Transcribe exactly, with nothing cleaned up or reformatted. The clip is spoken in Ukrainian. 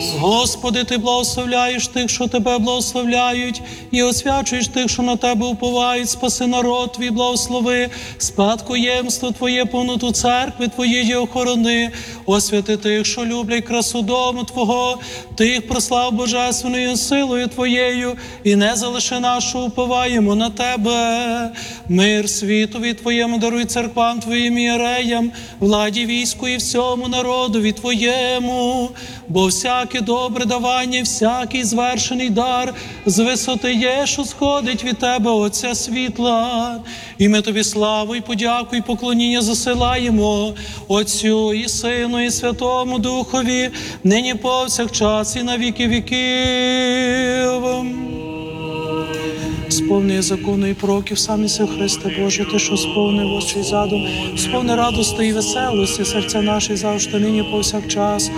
Господи, Ти благословляєш тих, що Тебе благословляють, і освячуєш тих, що на Тебе уповають. Спаси народ Твій, благослови, спадкоємство Твоє, повноту церкви Твоєї охорони. Освяти тих, що люблять красу дому Твого, тих прослав божественною силою Твоєю, і не залиши нашу, уповаємо на Тебе. Мир світові Твоєму даруй церквам Твоїм ієреям, владі війську і всьому народові Твоєму. Бо всяке добре давання, всякий звершений дар з висоти є, що сходить від Тебе, Отця світла. І ми Тобі славу і подяку і поклоніння засилаємо Отцю і Сину і Святому Духові, нині повсякчас і на віки віків. Сповни закону і пророків, самі се Христе Боже, Ти, що сповнив очі задум, сповни радости і веселості серця наші завжди, нині повсякчас